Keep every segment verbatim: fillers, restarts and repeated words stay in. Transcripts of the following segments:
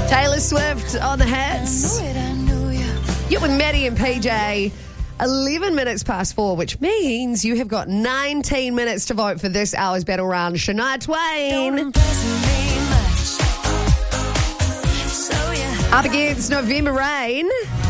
Taylor Swift on the hits. You're with Maddie and P J. eleven minutes past four, which means you have got nineteen minutes to vote for this hour's battle round. Shania Twain up against November Rain.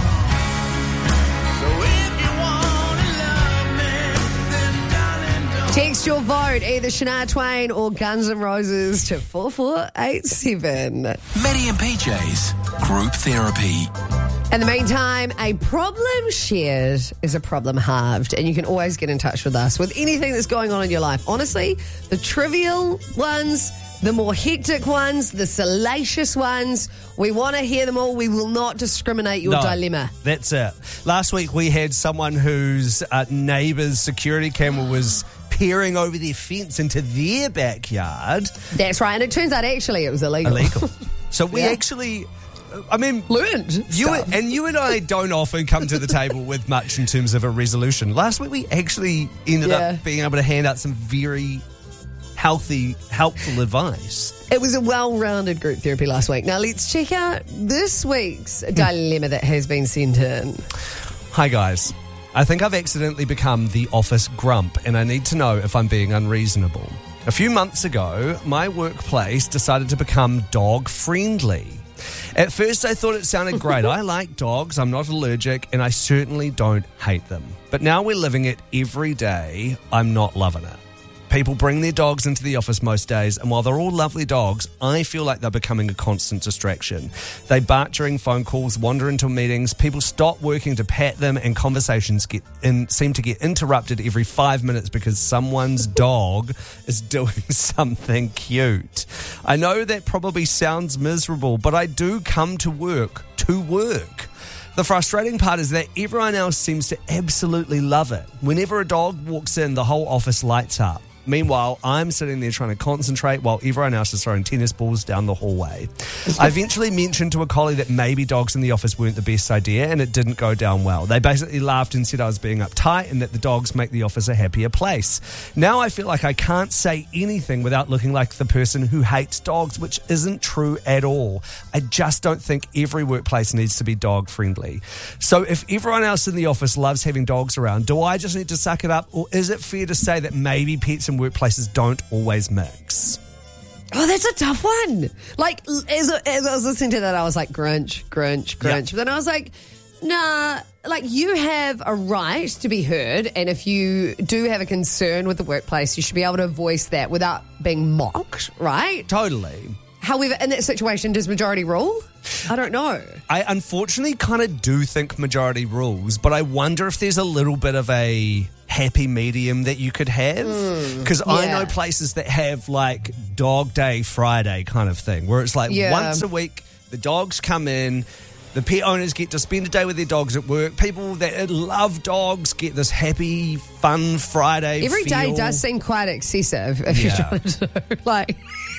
Text your vote, either Shania Twain or Guns N' Roses to four four eight seven. Maddie and P J's Group Therapy. In the meantime, a problem shared is a problem halved, and you can always get in touch with us with anything that's going on in your life. Honestly, the trivial ones, the more hectic ones, the salacious ones, we want to hear them all. We will not discriminate your no, dilemma. That's it. Last week we had someone whose uh, neighbour's security camera was peering over their fence into their backyard. That's right, and it turns out actually it was illegal. Illegal. So we Yeah. actually... I mean, learned you stuff. and you and I don't often come to the table with much in terms of a resolution. Last week we actually ended Yeah. up being able to hand out some very healthy, helpful advice. It was a well-rounded group therapy last week. Now let's check out this week's dilemma that has been sent in. Hi guys, I think I've accidentally become the office grump, and I need to know if I'm being unreasonable. A few months ago, my workplace decided to become dog-friendly. At first, I thought it sounded great. I like dogs, I'm not allergic, and I certainly don't hate them. But now we're living it every day. I'm not loving it. People bring their dogs into the office most days, and while they're all lovely dogs, I feel like they're becoming a constant distraction. They bark during phone calls, wander into meetings, people stop working to pat them, and conversations get in, seem to get interrupted every five minutes because someone's dog is doing something cute. I know that probably sounds miserable, but I do come to work to work. The frustrating part is that everyone else seems to absolutely love it. Whenever a dog walks in, the whole office lights up. Meanwhile, I'm sitting there trying to concentrate while everyone else is throwing tennis balls down the hallway. I eventually mentioned to a colleague that maybe dogs in the office weren't the best idea, and it didn't go down well. They basically laughed and said I was being uptight and that the dogs make the office a happier place. Now I feel like I can't say anything without looking like the person who hates dogs, which isn't true at all. I just don't think every workplace needs to be dog friendly. So if everyone else in the office loves having dogs around, do I just need to suck it up, or is it fair to say that maybe pets and workplaces don't always mix? Oh, that's a tough one. Like, as, as I was listening to that, I was like, grunch, grunch, grunch. Yeah. But then I was like, nah, like, you have a right to be heard, and if you do have a concern with the workplace, you should be able to voice that without being mocked, right? Totally. However, in that situation, does majority rule? I don't know. I unfortunately kind of do think majority rules, but I wonder if there's a little bit of a happy medium that you could have. Because Mm, I yeah. know places that have like Dog Day Friday kind of thing, where it's like Yeah. once a week, the dogs come in, the pet owners get to spend a day with their dogs at work. People that love dogs get this happy, fun Friday Every day feel. does seem quite excessive if Yeah. you're trying to do, like,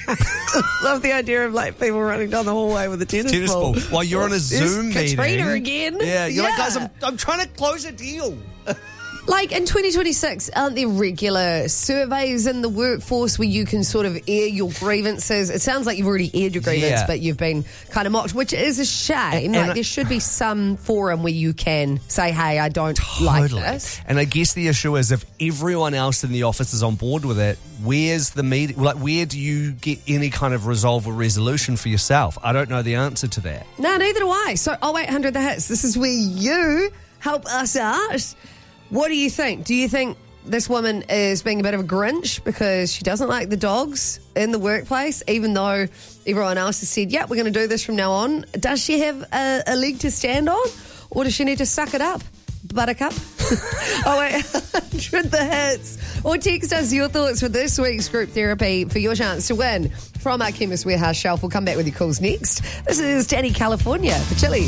I love the idea of like people running down the hallway with a tennis, Tennis ball while you're on a There's Zoom meeting. Katrina again. Yeah, you're like, Yeah. guys, I'm, I'm trying to close a deal. Like in twenty twenty-six, aren't there regular surveys in the workforce where you can sort of air your grievances? It sounds like you've already aired your grievance, Yeah. but you've been kind of mocked, which is a shame. And- like and I- there should be some forum where you can say, hey, I don't like Totally. this. And I guess the issue is if everyone else in the office is on board with it, where's the meeting? Like, where do you get any kind of resolve or resolution for yourself? I don't know the answer to that. No, neither do I. So oh eight hundred The Hits, this is where you help us out. What do you think? Do you think this woman is being a bit of a Grinch because she doesn't like the dogs in the workplace, even though everyone else has said, yeah, we're going to do this from now on? Does she have a, a leg to stand on, or does she need to suck it up? Buttercup? oh eight hundred The Hits. Or text us your thoughts for this week's group therapy for your chance to win from our Chemist Warehouse shelf. We'll come back with your calls next. This is Danny California for Chili's.